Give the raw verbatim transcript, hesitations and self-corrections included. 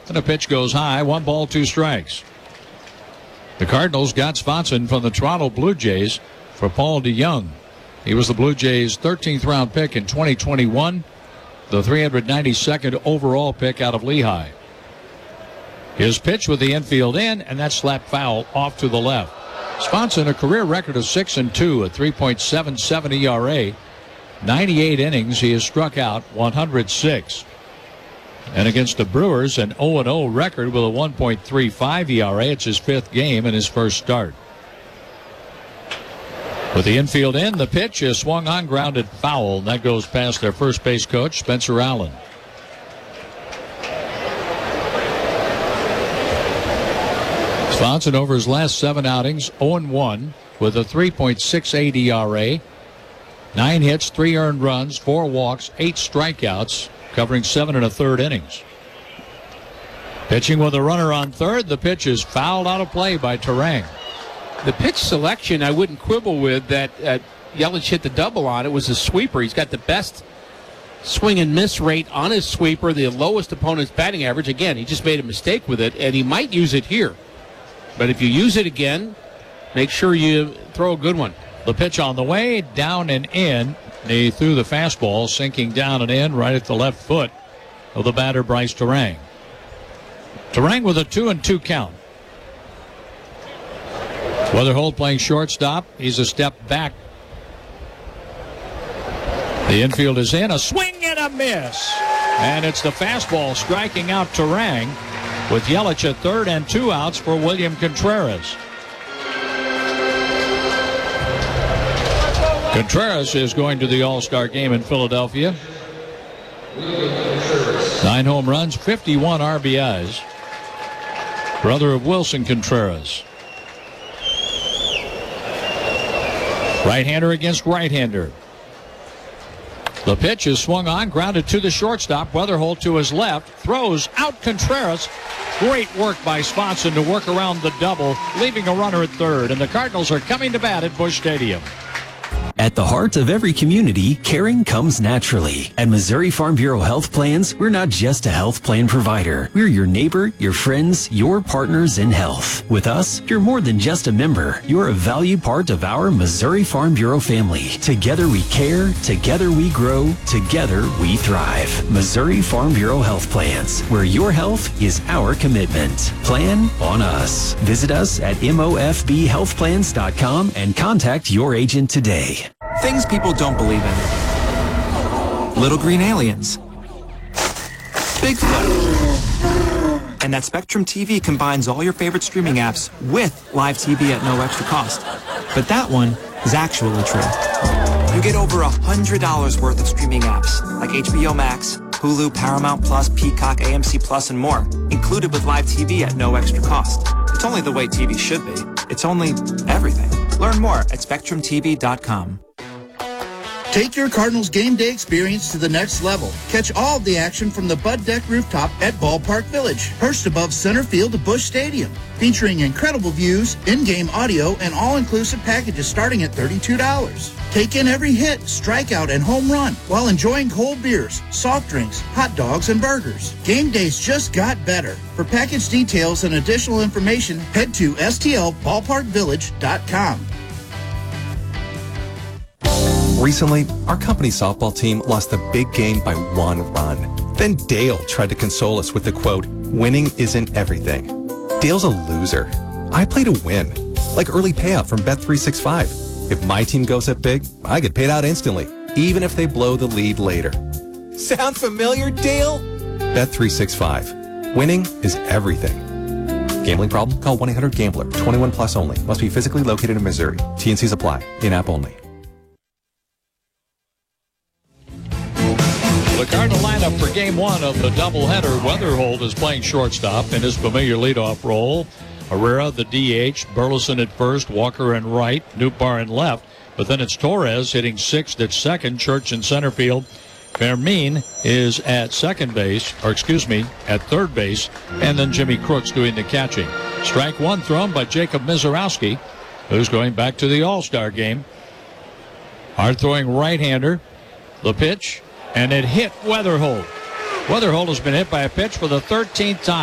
And the pitch goes high. One ball, two strikes. The Cardinals got Swanson from the Toronto Blue Jays for Paul DeJong. He was the Blue Jays' thirteenth round pick in twenty twenty-one, the three hundred ninety-second overall pick out of Lehigh. His pitch with the infield in, and that slapped foul off to the left. Swanson, a career record of six and two, a three point seven seven E R A. ninety-eight innings, he has struck out one hundred six. And against the Brewers, an oh and oh record with a one point three five E R A. It's his fifth game and his first start. With the infield in, the pitch is swung on, grounded foul, and that goes past their first base coach, Spencer Allen. Swanson over his last seven outings, oh and one with a three point six eight E R A. Nine hits, three earned runs, four walks, eight strikeouts, covering seven and a third innings. Pitching with a runner on third, the pitch is fouled out of play by Turang. The pitch selection I wouldn't quibble with that uh, Yelich hit the double on. It was a sweeper. He's got the best swing and miss rate on his sweeper, the lowest opponent's batting average. Again, he just made a mistake with it, and he might use it here. But if you use it again, make sure you throw a good one. The pitch on the way, down and in. He threw the fastball, sinking down and in right at the left foot of the batter, Bryce Turang. Turang with a two and two count. Weatherholt playing shortstop. He's a step back. The infield is in. A swing and a miss. And it's the fastball striking out Turang, with Yelich at third and two outs for William Contreras. Contreras is going to the All-Star game in Philadelphia. Nine home runs, fifty-one R B Is. Brother of Wilson Contreras. Right-hander against right-hander. The pitch is swung on, grounded to the shortstop. Weatherholt to his left, throws out Contreras. Great work by Swanson to work around the double, leaving a runner at third. And the Cardinals are coming to bat at Busch Stadium. At the heart of every community, caring comes naturally. At Missouri Farm Bureau Health Plans, we're not just a health plan provider. We're your neighbor, your friends, your partners in health. With us, you're more than just a member. You're a valued part of our Missouri Farm Bureau family. Together we care, together we grow, together we thrive. Missouri Farm Bureau Health Plans, where your health is our commitment. Plan on us. Visit us at M O F B health plans dot com and contact your agent today. Things people don't believe in. Little green aliens. Bigfoot. And that Spectrum T V combines all your favorite streaming apps with live T V at no extra cost. But that one is actually true. You get over one hundred dollars worth of streaming apps like H B O Max, Hulu, Paramount Plus, Peacock, A M C Plus, and more, included with live T V at no extra cost. It's only the way T V should be. It's only everything. Learn more at spectrum T V dot com. Take your Cardinals game day experience to the next level. Catch all of the action from the Bud Deck rooftop at Ballpark Village, perched above center field of Busch Stadium. Featuring incredible views, in-game audio, and all-inclusive packages starting at thirty-two dollars. Take in every hit, strikeout, and home run while enjoying cold beers, soft drinks, hot dogs, and burgers. Game days just got better. For package details and additional information, head to S T L ballpark village dot com. Recently, our company softball team lost the big game by one run. Then Dale tried to console us with the quote, "Winning isn't everything." Dale's a loser. I play to win, like early payout from Bet three sixty-five. If my team goes up big, I get paid out instantly, even if they blow the lead later. Sound familiar, Dale? Bet three sixty-five. Winning is everything. Gambling problem? Call one eight hundred gambler. twenty-one plus only. Must be physically located in Missouri. T and Cs apply. In-app only. The Cardinal lineup for game one of the doubleheader. Weatherholt is playing shortstop in his familiar leadoff role. Herrera, the D H, Burleson at first, Walker in right, Nootbaar in left. But then it's Torres hitting sixth at second, Church in center field. Fermin is at second base, or excuse me, at third base, and then Jimmy Crooks doing the catching. Strike one thrown by Jacob Mizorowski, who's going back to the All-Star game. Hard-throwing right-hander. The pitch, and it hit Weatherholt. Weatherholt has been hit by a pitch for the thirteenth time.